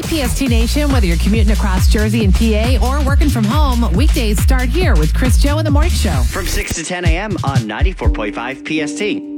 PST Nation, whether you're commuting across Jersey and PA or working from home, weekdays start here with Chris Joe in the Morning Show. From 6 to 10 a.m. on 94.5 PST.